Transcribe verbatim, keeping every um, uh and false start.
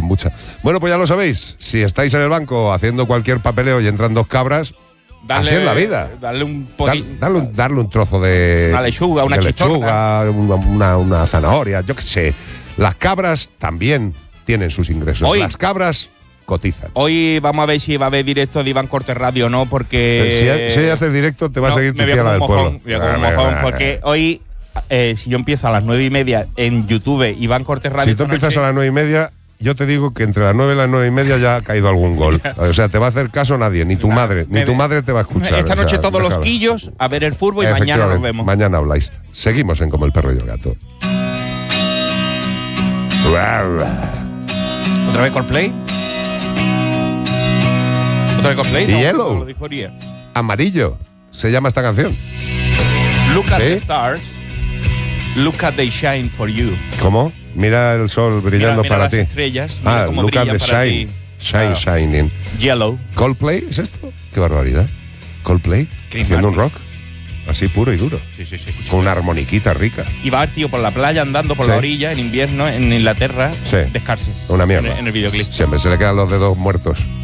mucha. Bueno, pues ya lo sabéis. Si estáis en el banco haciendo cualquier papeleo y entran dos cabras, Darle, así es la vida. Darle un Dar- poquito. darle, un, darle un trozo de Una lechuga, una de chistorra. lechuga, una, una, una zanahoria, yo qué sé. Las cabras también tienen sus ingresos. Hoy- Las cabras cotizan. Hoy vamos a ver si va a haber directo de Iván Cortés Radio o no, porque. si, si haces directo, te va no, a seguir tu me voy a tía la comer del un pueblo. mojón, me voy a comer un Ah, mojón, ah, porque ah. hoy, eh, si yo empiezo a las nueve y media en YouTube, Iván Cortés Radio. Si tú esta empiezas noche- a las nueve y media, yo te digo que entre las nueve y las nueve y media ya ha caído algún gol. O sea, te va a hacer caso nadie, ni tu Nada, madre, ni me tu ve- madre te va a escuchar. Esta o sea, noche todos los déjalo. quillos a ver el fútbol y mañana nos Efectivamente, vemos. Mañana habláis. Seguimos en Como el perro y el gato. ¿Otra vez Coldplay? ¿Otra vez Coldplay? Y No, Yellow. no lo dijo Uriel. Amarillo se llama esta canción. Look at ¿Sí? the stars. Look at they shine for you. ¿Cómo? Mira el sol brillando mira para las ti. estrellas, mira Ah, cómo look at brillan the para shine. ti. Shine, Claro. shining. Yellow. ¿Coldplay es esto? Qué barbaridad. ¿Coldplay? Chris Haciendo un Martin. rock. Así puro y duro. Sí, sí, sí. Con una armoniquita rica. Y va el tío por la playa andando por Sí. la orilla en invierno en Inglaterra, Sí. descalzo. Una mierda. En el- en el videoclip. Siempre se le quedan los dedos muertos.